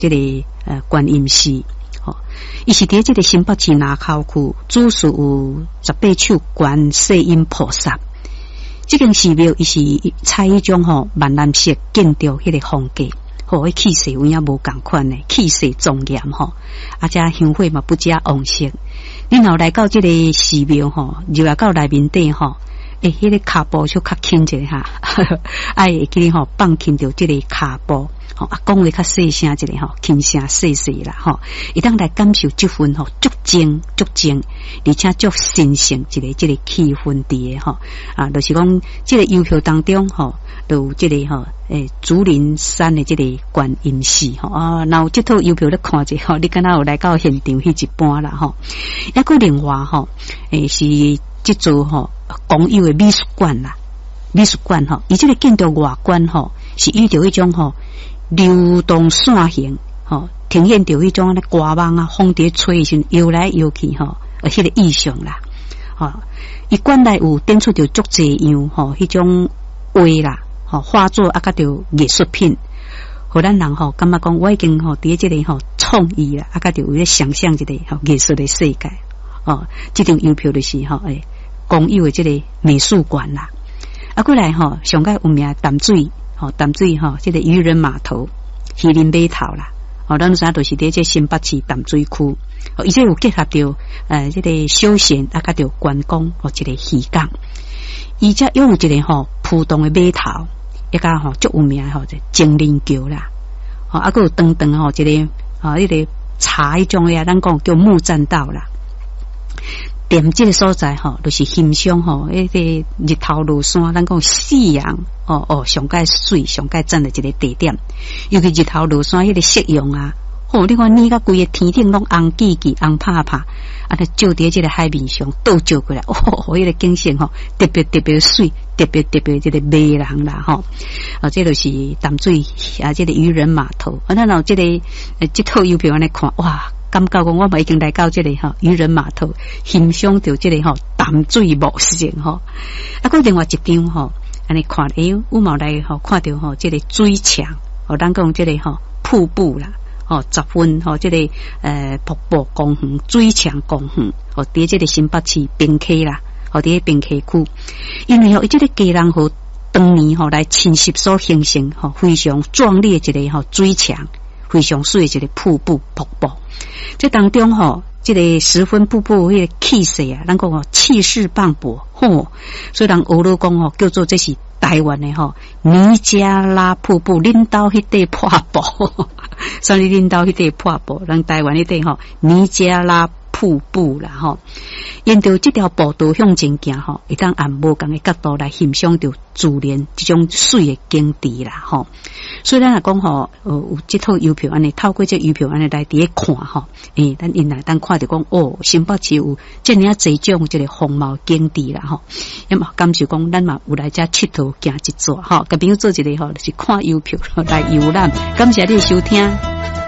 这个观音寺。伊是伫这个新北市南口区，主事有18手观世音菩萨。这间寺庙伊是采迄种万南式建筑迄个风格，迄气势有影无共款的，气势庄严啊，遮香火嘛不加旺盛。你若来到这个寺庙入来到内面底迄个骹步就较轻一下爱会记放轻着这个骹步。讲话较细声一个轻声细细啦一当来感受这份足静，而且足神圣一个这个气氛伫的就是讲这个邮票当中就有这个竹林山的这个观音寺然后这套邮票咧看者你敢若有来到现场迄一般啦抑个另外是这座公有的美术馆啦，美术馆伊这个建筑外观是依照一种流动线形呈现着迄种歌网啊风蝶吹时摇来摇去迄个意象啦伊馆内有展出着足济样迄种画啦画作啊甲着艺术品，互咱人感觉讲我已经伫这个创意啦啊甲着有咧想象一个艺术的世界这张邮票就是公有的这个美术馆啦啊过来上界有名淡水淡水这个渔人码头、渔人码头啦，咱啥都是伫这新北市淡水区，伊这有结合着这个休闲啊，甲着观光一个渔港，伊这拥有一个浦东的码头，一家足有名就精灵桥啦，啊个有长长一个迄个茶迄种的咱讲叫木栈道啦。点这个所在就是欣赏迄个日头落山，咱讲夕阳上界水上界赞的一个地点。尤其日头落山迄个夕阳啊，你看你甲规个天顶拢红记记红拍拍，啊，照伫这个海面上倒照过来，迄个景色特别水，特别这个迷人啦这就是淡水啊，这个渔人码头啊，咱有这个这套邮票安尼看哇。感觉讲我嘛已经来到这里渔人码头，欣赏到这里淡水模式啊，个另外一张安尼看有冇来看到这个水墙咱讲这里瀑布啦十分这个瀑布公园、水墙公园伫这个新北市滨溪啦伫滨溪区，因为伊这个家人当年来侵蚀所形成非常壮丽的一个水墙，非常水的一个瀑布。这当中这个十分瀑布迄个气势啊，咱讲气势磅礴所以人俄罗讲叫做这是台湾的尼加拉瀑布，领导迄块瀑布，所以领导迄块瀑布，人台湾迄块尼加拉瀑布啦沿着这条步道向前行会当按无同的角度来欣赏到自然这种水的景致啦所以咱来讲有这套邮票安尼，透过这邮票安尼来伫看咱因来当看着讲新北市有这样侪种这个风貌景致啦也嘛感受讲咱嘛有来遮佚佗行一撮甲朋友做一个就是看邮票来游览，感谢你的收听。